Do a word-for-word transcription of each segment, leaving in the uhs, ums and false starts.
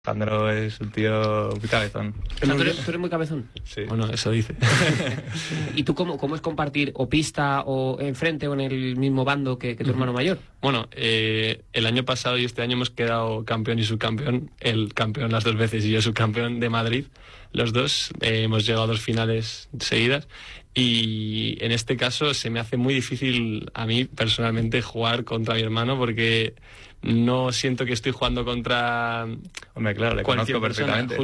Alejandro es un tío muy cabezón. O sea, ¿tú, eres, ¿tú eres muy cabezón? Sí. Bueno, eso dice. ¿Y tú cómo, cómo es compartir o pista o enfrente o en el mismo bando que, que tu hermano mayor? Bueno, eh, el año pasado y este año hemos quedado campeón y subcampeón. El campeón las dos veces y yo subcampeón de Madrid. Los dos eh, hemos llegado a dos finales seguidas. Y en este caso se me hace muy difícil a mí personalmente jugar contra mi hermano porque no siento que estoy jugando contra... Hombre, claro, le cualquier conozco persona, perfectamente.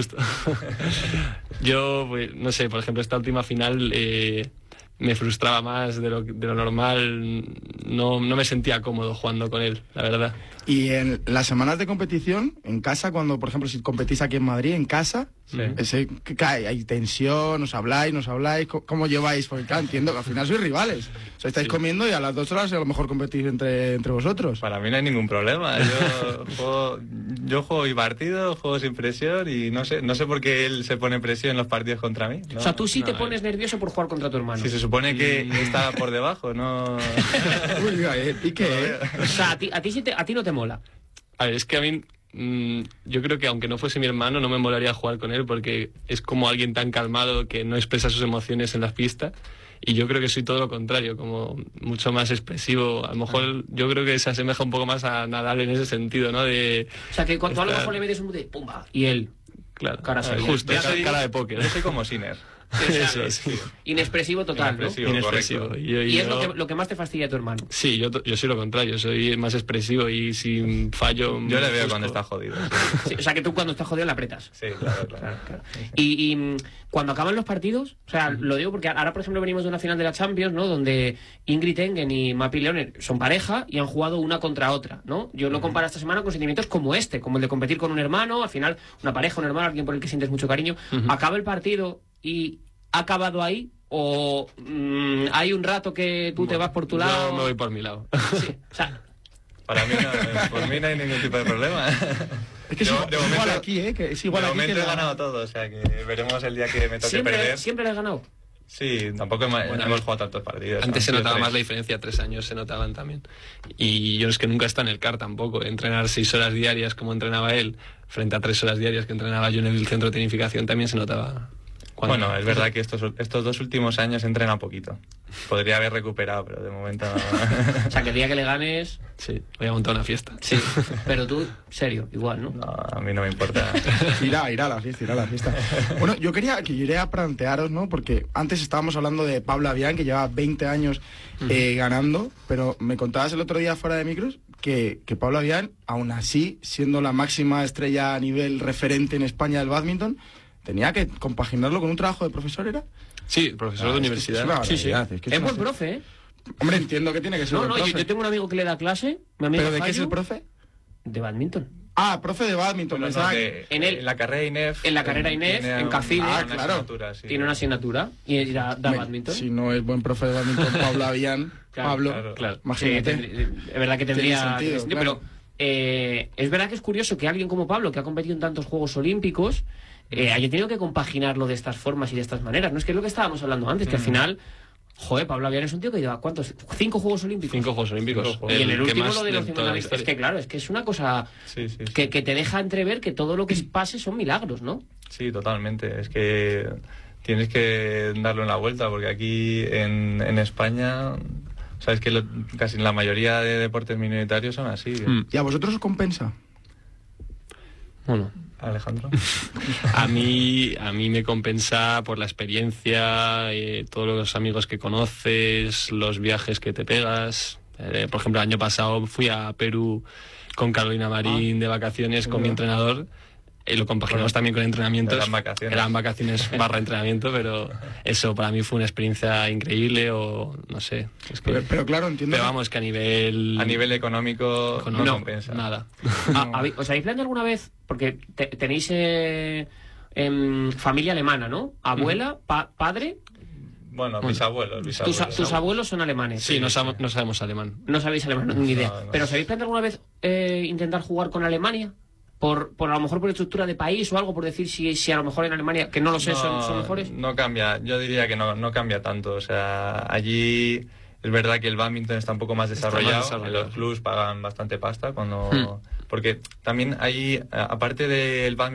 Justo. Yo, pues, no sé, por ejemplo, esta última final eh, me frustraba más de lo, de lo normal. No, no me sentía cómodo jugando con él, la verdad. Y en las semanas de competición, en casa, cuando, por ejemplo, si competís aquí en Madrid, en casa, Sí. ese, ¿qué cae? ¿Hay tensión? ¿Os habláis? ¿Nos habláis? ¿Cómo, cómo lleváis? Porque claro, entiendo que al final sois rivales. O sea, estáis Sí. comiendo y a las dos horas a lo mejor competís entre, entre vosotros. Para mí no hay ningún problema. Yo juego, yo juego mi partido, juego sin presión y no sé, no sé por qué él se pone presión en los partidos contra mí. No, O sea, tú sí no, te eh. pones nervioso por jugar contra tu hermano. si se supone que Mm. está por debajo, no... Uy, eh, ¿y qué? eh? O sea, a ti, a ti, sí te, a ti no te mola. A ver, es que a mí, mmm, yo creo que aunque no fuese mi hermano, no me molaría jugar con él porque es como alguien tan calmado que no expresa sus emociones en las pistas. Y yo creo que soy todo lo contrario, como mucho más expresivo. A lo mejor yo creo que se asemeja un poco más a Nadal en ese sentido, ¿no? De, O sea, que cuando a lo estar- mejor le metes un de pumba y él... Claro, Cara seria. justo, Yo esa soy- cara de póker. Yo soy como Sinner. O sea, Eso, sí. inexpresivo total, Inexpresivo. ¿no? Inexpresivo. correcto. Y, yo- Y yo- es lo que, lo que más te fastidia a tu hermano. Sí, yo, to- yo soy lo contrario, soy más expresivo y sin fallo... Yo le veo busco. cuando está jodido. Sí, o sea, que tú cuando estás jodido le apretas. Sí, claro, claro. Claro, claro. Y, y mm, cuando acaban los partidos, o sea, lo digo porque ahora, por ejemplo, venimos de una final de la Champions, ¿no? Donde Ingrid Engen y Mapi Leoner son pareja y han jugado una contra otra, ¿no? Yo lo comparo esta semana con sentimientos como este, como el de competir con un hermano, al final, una pareja, un hermano, alguien por el que sientes mucho cariño. Acaba el partido y ha acabado ahí, o mm, hay un rato que tú te vas por tu lado. Yo me voy por mi lado. Sí, o sea, Para mí no, por mí no hay ningún tipo de problema. Es que es De- igual, de igual momento- aquí, ¿eh? Que es igual de aquí momento que he la- ganado todo, o sea que veremos el día que me toque siempre, perder. siempre le has ganado. Sí, tampoco hemos, Bueno, hemos jugado tantos partidos. Antes se han sido notaba tres. más la diferencia, tres años se notaban también. Y yo es que nunca está en el C A R tampoco. Entrenar seis horas diarias como entrenaba él, frente a tres horas diarias que entrenaba yo en el centro de tecnificación, también se notaba. cuando- Bueno, es verdad que estos, estos dos últimos años entrena poquito. Podría haber recuperado, pero de momento no. O sea, que el día que le ganes, Sí, voy a montar una fiesta. sí. Pero tú, serio, igual, ¿no? No, a mí no me importa. Irá, irá a la fiesta, irá a la fiesta. Bueno, yo quería que iré a plantearos, ¿no? Porque antes estábamos hablando de Pablo Avián, que lleva veinte años eh, ganando, pero me contabas el otro día fuera de micros que, que Pablo Avián, aún así, siendo la máxima estrella a nivel referente en España del bádminton, tenía que compaginarlo con un trabajo de profesor, ¿era? Sí, profesor Ah, de es que universidad. es una Sí, sí. barbaridad, es que es Es una- buen profe, ¿eh? Hombre, entiendo que tiene que ser No, buen no, yo, profe. yo tengo un amigo que le da clase, mi amigo ¿Pero de qué es Jayu, el profe? de badminton. Ah, profe de bádminton. Pero no, pensaba de- en el- en la carrera I N E F. en la carrera I N E F, tiene en un- Cafide. una Ah, claro. asignatura, sí. Tiene una asignatura y da, da Me- badminton. Si no es buen profe de badminton Pablo Avián, Claro, Pablo, claro. Claro. Sí, imagínate. tendría- es verdad que tendría Tiene sentido, tiene sentido, claro. pero eh, es verdad que es curioso que alguien como Pablo, que ha competido en tantos Juegos Olímpicos, eh, haya tenido que compaginarlo de estas formas y de estas maneras. No es que es lo que estábamos hablando antes, que al final, joder, Pablo Avián es un tío que lleva, ¿cuántos? ¿Cinco Juegos Olímpicos? Cinco Juegos Olímpicos. Cinco Juegos. Y en el que último más lo de los de toda la cinco. Es historia. que claro, es que es una cosa Sí, sí, sí. que, que te deja entrever que todo lo que pase son milagros, ¿no? Sí, totalmente. Es que tienes que darle una vuelta porque aquí en, en España, sabes que lo- casi la mayoría de deportes minoritarios son así. Mm. ¿Y a vosotros os compensa? Bueno, Alejandro. a mí, a mí me compensa por la experiencia, eh, todos los amigos que conoces, los viajes que te pegas. Eh, por ejemplo, el año pasado fui a Perú con Carolina Marín de vacaciones con mi entrenador. Y lo compaginamos Bueno, también con entrenamientos. eran vacaciones. Eran vacaciones barra entrenamiento, pero eso para mí fue una experiencia increíble o no sé. Es que, Pero, pero claro, entiendo. pero que- vamos, que a nivel... A nivel económico, económico, no compensa. nada. Ah, ¿habéis- ¿Os habéis planteado alguna vez? Porque te- tenéis eh, em, familia alemana, ¿no? Abuela, pa- padre. Bueno, mis abuelos, mis Tus, abuelos. tus abuelos son alemanes. Sí, no, sab- no sabemos alemán. No sabéis alemán, ni idea. No, no. ¿Pero os habéis planteado alguna vez eh, intentar jugar con Alemania? Por, por a lo mejor por estructura de país o algo, por decir si, si a lo mejor en Alemania, que no lo sé, son, son mejores. No cambia, yo diría que no, no cambia tanto. O sea, allí es verdad que el bádminton está un poco más Está más desarrollado. desarrollado, Los clubs pagan bastante pasta cuando, Hmm. porque también hay, aparte del badminton,